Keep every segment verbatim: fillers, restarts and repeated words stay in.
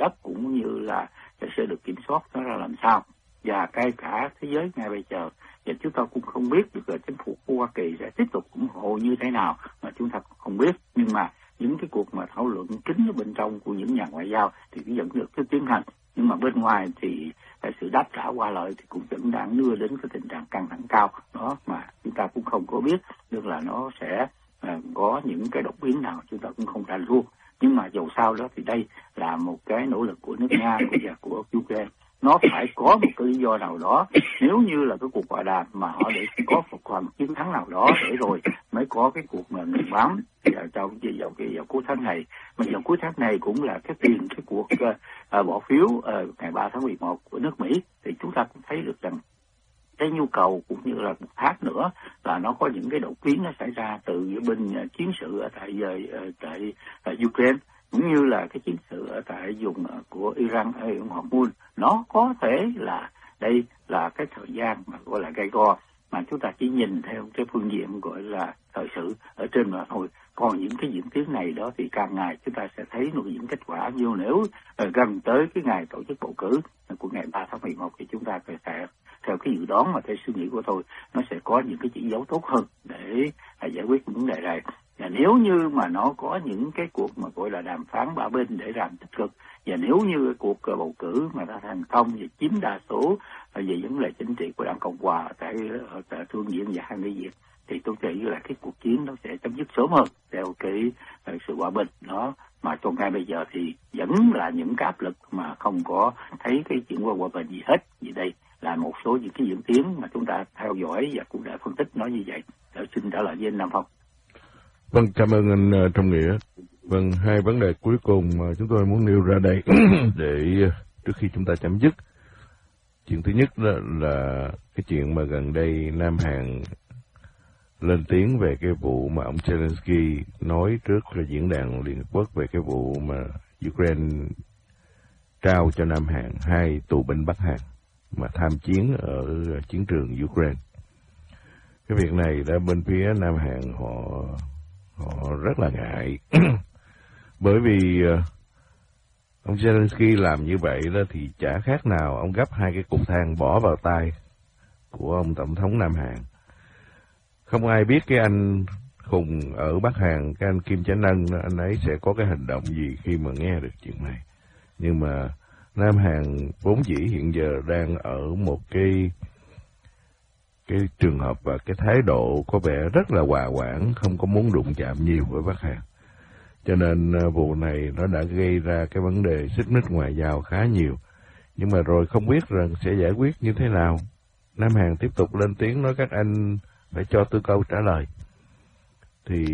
đất cũng như là sẽ được kiểm soát nó ra làm sao. Và cái cả thế giới ngay bây giờ, và chúng ta cũng không biết được là chính phủ của Hoa Kỳ sẽ tiếp tục ủng hộ như thế nào mà chúng ta không biết. Nhưng mà những cái cuộc mà thảo luận kín ở bên trong của những nhà ngoại giao thì cũng vẫn được cái tiến hành. Nhưng mà bên ngoài thì sự đáp trả qua lại thì cũng vẫn đang đưa đến cái tình trạng căng thẳng cao đó mà chúng ta cũng không có biết được là nó sẽ à, có những cái đột biến nào chúng ta cũng không rành luôn. Nhưng mà dầu sao đó thì đây là một cái nỗ lực của nước Nga và của Ukraine. Nó phải có một cái lý do nào đó, nếu như là cái cuộc hòa đàm mà họ để có một phần chiến thắng nào đó để rồi mới có cái cuộc mà ngừng bắn trong vào cái vào cuối tháng này. Mà vào cuối tháng này cũng là cái tiền cái cuộc uh, bỏ phiếu uh, ngày ba tháng mười một của nước Mỹ, thì chúng ta cũng thấy được rằng cái nhu cầu cũng như là một tháng nữa là nó có những cái đột biến nó xảy ra từ bên uh, chiến sự ở tại uh, tại uh, Ukraine, cũng như là cái chiến sự ở tại vùng của Iran ở vùng Hormuz. Nó có thể là đây là cái thời gian mà gọi là gay go, mà chúng ta chỉ nhìn theo cái phương diện gọi là thời sự ở trên mà thôi. Còn những cái diễn tiến này đó thì càng ngày chúng ta sẽ thấy được những kết quả. Như nếu uh, gần tới cái ngày tổ chức bầu cử của ngày ba tháng mười một thì chúng ta sẽ theo cái dự đoán mà theo suy nghĩ của tôi, nó sẽ có những cái chỉ dấu tốt hơn để uh, giải quyết vấn đề này. Và nếu như mà nó có những cái cuộc mà gọi là đàm phán ba bên để làm tích cực, và nếu như cái cuộc bầu cử mà đã thành công và chiếm đa số về vấn đề chính trị của Đảng Cộng Hòa tại, tại Thượng viện và hai nghị viện, thì tôi nghĩ là cái cuộc chiến nó sẽ chấm dứt sớm hơn theo cái sự hòa bình đó. Mà trong ngay bây giờ thì vẫn là những cái áp lực mà không có thấy cái chuyện qua hòa bình gì hết. Vì đây là một số những cái diễn tiến mà chúng ta theo dõi và cũng đã phân tích nói như vậy. Để xin trả lời với anh Nam Phong. Vâng, cảm ơn anh uh, Trong Nghĩa. Vâng, hai vấn đề cuối cùng mà chúng tôi muốn nêu ra đây để trước khi chúng ta chấm dứt. Chuyện thứ nhất là, là cái chuyện mà gần đây Nam Hàn lên tiếng về cái vụ mà ông Zelensky nói trước là diễn đàn Liên Hợp Quốc về cái vụ mà Ukraine trao cho Nam Hàn hai tù binh Bắc Hàn mà tham chiến ở chiến trường Ukraine. Cái việc này đã bên phía Nam Hàn họ họ rất là ngại bởi vì uh, ông Zelensky làm như vậy đó thì chả khác nào ông gấp hai cái cục than bỏ vào tay của ông tổng thống Nam Hàn. Không ai biết cái anh khùng ở Bắc Hàn, cái anh Kim Chánh Ân, anh ấy sẽ có cái hành động gì khi mà nghe được chuyện này. Nhưng mà Nam Hàn vốn dĩ hiện giờ đang ở một cái cái trường hợp và cái thái độ có vẻ rất là hòa quản, không có muốn đụng chạm nhiều với Bắc Hàn. Cho nên vụ này nó đã gây ra cái vấn đề xích mích ngoại giao khá nhiều. Nhưng mà rồi không biết rằng sẽ giải quyết như thế nào. Nam Hàn tiếp tục lên tiếng nói các anh phải cho tôi câu trả lời. Thì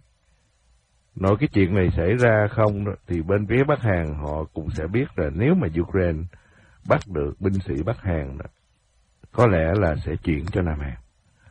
nói cái chuyện này xảy ra không thì bên phía Bắc Hàn họ cũng sẽ biết là nếu mà Ukraine bắt được binh sĩ Bắc Hàn đó, có lẽ là sẽ chuyển cho Nam Hàn.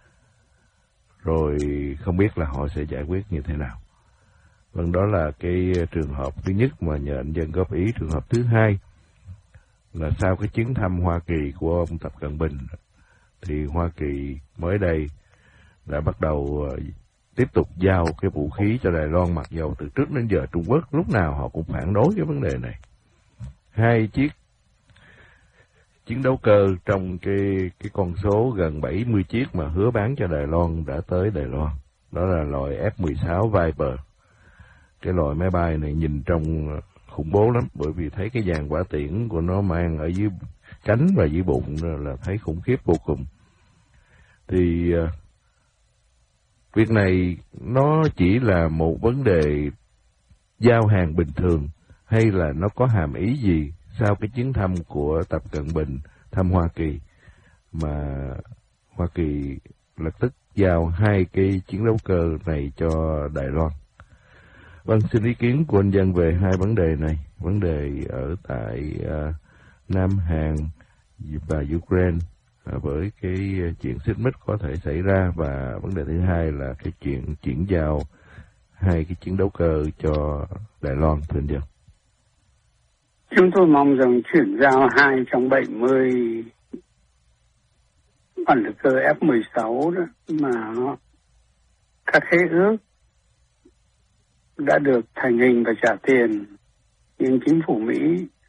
Rồi không biết là họ sẽ giải quyết như thế nào. Vâng, đó là cái trường hợp thứ nhất mà nhờ anh Dân góp ý. Trường hợp thứ hai là sau cái chuyến thăm Hoa Kỳ của ông Tập Cận Bình thì Hoa Kỳ mới đây đã bắt đầu tiếp tục giao cái vũ khí cho Đài Loan, mặc dầu từ trước đến giờ Trung Quốc lúc nào họ cũng phản đối cái vấn đề này. Hai chiếc chiến đấu cơ trong cái cái con số gần bảy mươi chiếc mà hứa bán cho Đài Loan đã tới Đài Loan. Đó là loại F mười sáu Viper. Cái loại máy bay này nhìn trông khủng bố lắm, bởi vì thấy cái dàn hỏa tiễn của nó mang ở dưới cánh và dưới bụng là thấy khủng khiếp vô cùng. Thì uh, việc này nó chỉ là một vấn đề giao hàng bình thường hay là nó có hàm ý gì sau cái chuyến thăm của Tập Cận Bình thăm Hoa Kỳ mà Hoa Kỳ lập tức giao hai cái chiến đấu cơ này cho Đài Loan. Vâng, xin ý kiến của anh Dân về hai vấn đề này. Vấn đề ở tại uh, Nam Hàn và Ukraine uh, với cái chuyện xích mích có thể xảy ra, và vấn đề thứ hai là cái chuyện chuyển giao hai cái chiến đấu cơ cho Đài Loan. Thưa anh Dân. Chúng tôi mong rằng chuyển giao hai trong bảy mươi bản lực cơ F mười sáu đó mà các khế ước đã được thành hình và trả tiền, nhưng chính phủ Mỹ